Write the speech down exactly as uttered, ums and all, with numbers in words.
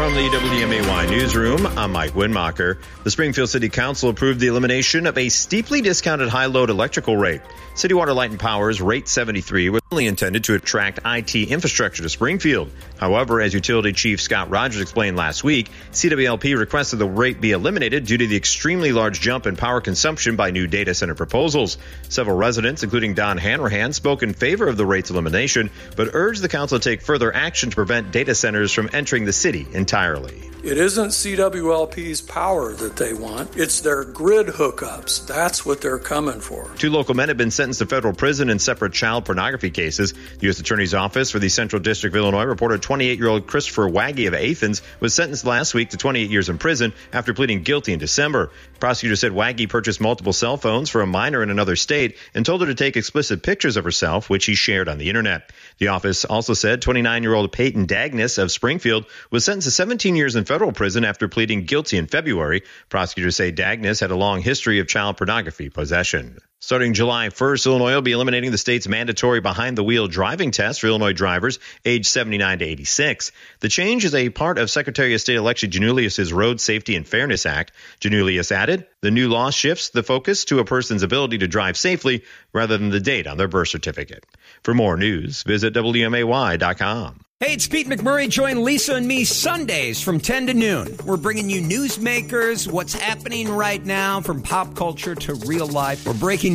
From the W M A Y newsroom, I'm Mike Winmacher. The Springfield City Council approved the elimination of a steeply discounted high-load electrical rate. City Water, Light and Power's Rate seventy-three was only intended to attract I T infrastructure to Springfield. However, as Utility Chief Scott Rogers explained last week, C W L P requested the rate be eliminated due to the extremely large jump in power consumption by new data center proposals. Several residents, including Don Hanrahan, spoke in favor of the rate's elimination, but urged the council to take further action to prevent data centers from entering the city entirely. It isn't C W L P's power that they want. It's their grid hookups. That's what they're coming for. Two local men have been sentenced to federal prison in separate child pornography cases. The U S Attorney's Office for the Central District of Illinois reported twenty-eight-year-old Christopher Waggy of Athens was sentenced last week to twenty-eight years in prison after pleading guilty in December. Prosecutors said Waggy purchased multiple cell phones for a minor in another state and told her to take explicit pictures of herself, which he shared on the internet. The office also said twenty-nine-year-old Peyton Dagnes of Springfield was sentenced to seventeen years in federal prison after pleading guilty in February. Prosecutors say Dagnes had a long history of child pornography possession. Starting July first, Illinois will be eliminating the state's mandatory behind-the-wheel driving test for Illinois drivers aged seventy-nine to eighty-six. The change is a part of Secretary of State Alexi Janulius' Road Safety and Fairness Act. Janulius added, the new law shifts the focus to a person's ability to drive safely rather than the date on their birth certificate. For more news, visit W M A Y dot com. Hey, it's Pete McMurray. Join Lisa and me Sundays from ten to noon. We're bringing you newsmakers, what's happening right now from pop culture to real life. We're breaking